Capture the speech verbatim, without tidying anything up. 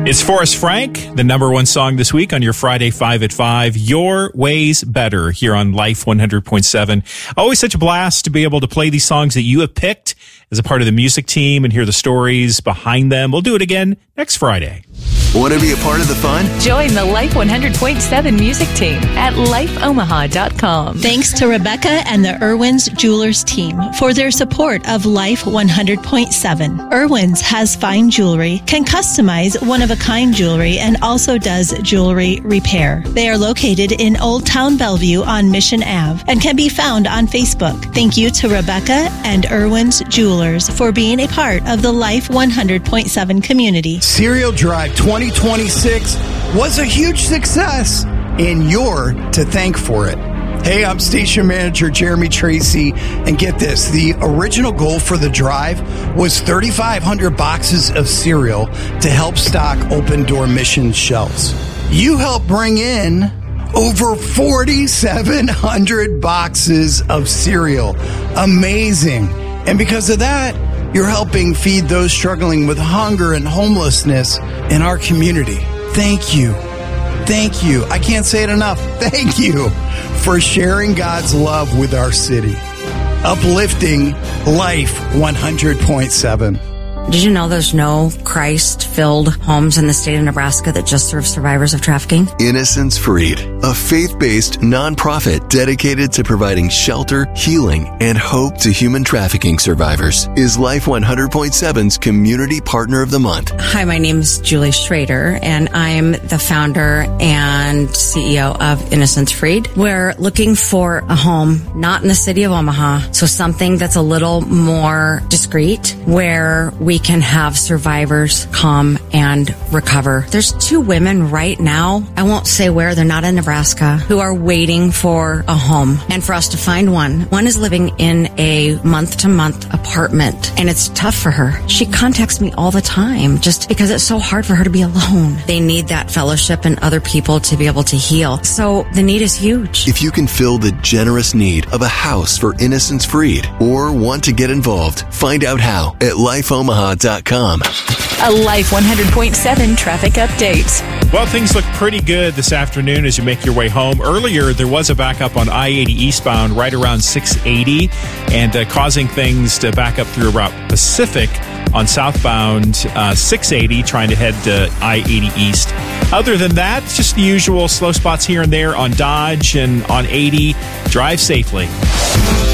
It's Forrest Frank, the number one song this week on your Friday five at five, Your Ways Better, here on Life one hundred point seven. Always such a blast to be able to play these songs that you have picked as a part of the music team and hear the stories behind them. We'll do it again next Friday. Want to be a part of the fun? Join the Life one hundred point seven music team at life omaha dot com. Thanks to Rebecca and the Irwin's Jewelers team for their support of Life one hundred point seven. Irwin's has fine jewelry, can customize one-of-a-kind jewelry, and also does jewelry repair. They are located in Old Town Bellevue on Mission Avenue and can be found on Facebook. Thank you to Rebecca and Irwin's Jewelers for being a part of the Life one hundred point seven community. Cereal Drive twenty twenty-six was a huge success, and you're to thank for it. Hey, I'm station manager Jeremy Tracy, and get this, the original goal for the drive was thirty-five hundred boxes of cereal to help stock Open Door Mission shelves. You helped bring in over forty-seven hundred boxes of cereal. Amazing. And because of that, you're helping feed those struggling with hunger and homelessness in our community. Thank you. Thank you. I can't say it enough. Thank you for sharing God's love with our city. Uplifting Life one hundred point seven. Did you know there's no Christ-filled homes in the state of Nebraska that just serve survivors of trafficking? Innocence Freed, a faith-based nonprofit dedicated to providing shelter, healing, and hope to human trafficking survivors, is Life one hundred point seven's Community Partner of the Month. Hi, my name is Julie Schrader, and I'm the founder and C E O of Innocence Freed. We're looking for a home, not in the city of Omaha, so something that's a little more discreet, where we We can have survivors come and recover. There's two women right now, I won't say where, they're not in Nebraska, who are waiting for a home and for us to find one. One is living in a month-to-month apartment, and it's tough for her. She contacts me all the time just because it's so hard for her to be alone. They need that fellowship and other people to be able to heal. So the need is huge. If you can fill the generous need of a house for Innocence Freed or want to get involved, find out how at life omaha dot com. A Life one hundred point seven traffic update. Well, things look pretty good this afternoon as you make your way home. Earlier, there was a backup on I eighty eastbound right around six eighty and uh, causing things to back up through Route Pacific on southbound uh, six eighty, trying to head to I eighty east. Other than that, just the usual slow spots here and there on Dodge and on eighty. Drive safely.